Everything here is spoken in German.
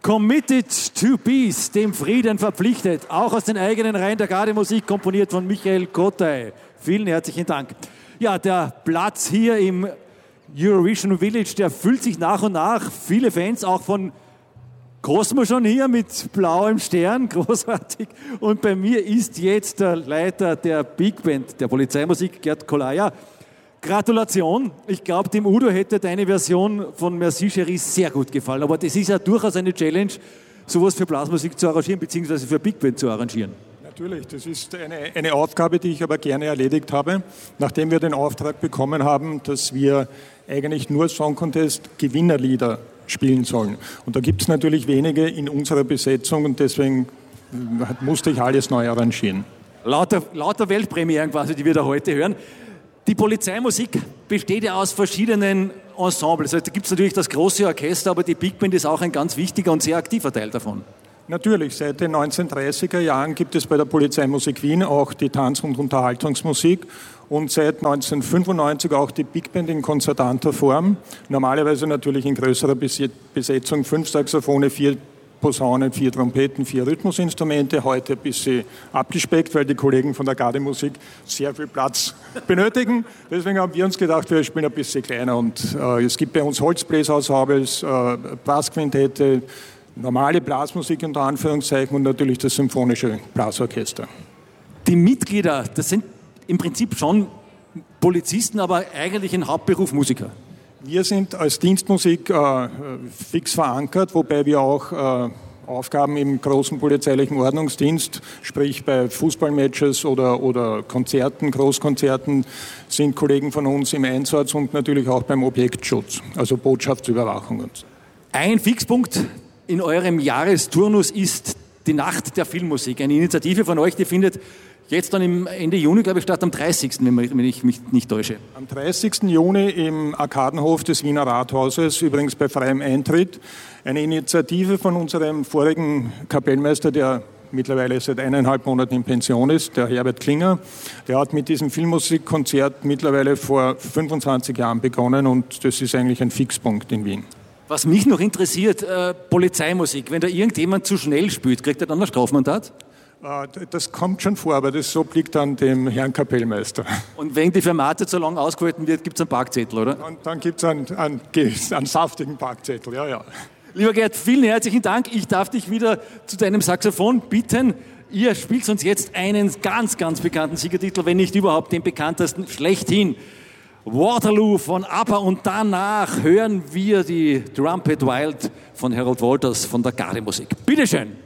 Committed to Peace, dem Frieden verpflichtet, auch aus den eigenen Reihen der Gardemusik, komponiert von Michael Kotay. Vielen herzlichen Dank. Ja, der Platz hier im Eurovision Village, der füllt sich nach und nach. Viele Fans, auch von Cosmo schon hier mit blauem Stern, großartig. Und bei mir ist jetzt der Leiter der Big Band der Polizeimusik, Gerd Kollaya. Gratulation. Ich glaube, dem Udo hätte deine Version von Merci Chérie sehr gut gefallen. Aber das ist ja durchaus eine Challenge, sowas für Blasmusik zu arrangieren, beziehungsweise für Big Band zu arrangieren. Natürlich, das ist eine Aufgabe, die ich aber gerne erledigt habe, nachdem wir den Auftrag bekommen haben, dass wir eigentlich nur Song Contest Gewinnerlieder spielen sollen. Und da gibt es natürlich wenige in unserer Besetzung und deswegen musste ich alles neu arrangieren. Lauter Weltpremieren quasi, die wir da heute hören. Die Polizeimusik besteht ja aus verschiedenen Ensembles. Also da gibt es natürlich das große Orchester, aber die Big Band ist auch ein ganz wichtiger und sehr aktiver Teil davon. Natürlich, seit den 1930er Jahren gibt es bei der Polizeimusik Wien auch die Tanz- und Unterhaltungsmusik und seit 1995 auch die Big Band in konzertanter Form. Normalerweise natürlich in größerer Besetzung, 5 Saxophone, 4 Posaunen, 4 Trompeten, 4 Rhythmusinstrumente. Heute ein bisschen abgespeckt, weil die Kollegen von der Gardemusik sehr viel Platz benötigen. Deswegen haben wir uns gedacht, wir spielen ein bisschen kleiner. Und es gibt bei uns Holzbläserensembles, Blasquintette, normale Blasmusik unter Anführungszeichen und natürlich das symphonische Blasorchester. Die Mitglieder, das sind im Prinzip schon Polizisten, aber eigentlich im Hauptberuf Musiker. Wir sind als Dienstmusik fix verankert, wobei wir auch Aufgaben im großen polizeilichen Ordnungsdienst, sprich bei Fußballmatches oder Konzerten, Großkonzerten, sind Kollegen von uns im Einsatz und natürlich auch beim Objektschutz, also Botschaftsüberwachung. Ein Fixpunkt in eurem Jahresturnus ist die Nacht der Filmmusik. Eine Initiative von euch, die findet jetzt dann im Ende Juni, glaube ich, statt am 30., wenn ich mich nicht täusche. Am 30. Juni im Arkadenhof des Wiener Rathauses, übrigens bei freiem Eintritt. Eine Initiative von unserem vorigen Kapellmeister, der mittlerweile seit 1,5 Monaten in Pension ist, der Herbert Klinger. Der hat mit diesem Filmmusikkonzert mittlerweile vor 25 Jahren begonnen und das ist eigentlich ein Fixpunkt in Wien. Was mich noch interessiert, Polizeimusik. Wenn da irgendjemand zu schnell spielt, kriegt er dann ein Strafmandat? Das kommt schon vor, aber das obliegt dann dem Herrn Kapellmeister. Und wenn die Fermate zu lang ausgehalten wird, gibt es einen Parkzettel, oder? Und dann gibt es einen saftigen Parkzettel, ja. Lieber Gerd, vielen herzlichen Dank. Ich darf dich wieder zu deinem Saxophon bitten. Ihr spielt uns jetzt einen ganz, ganz bekannten Siegertitel, wenn nicht überhaupt den bekanntesten schlechthin. Waterloo von ABBA und danach hören wir die Trumpet Wild von Harold Walters von der Gardemusik. Bitteschön.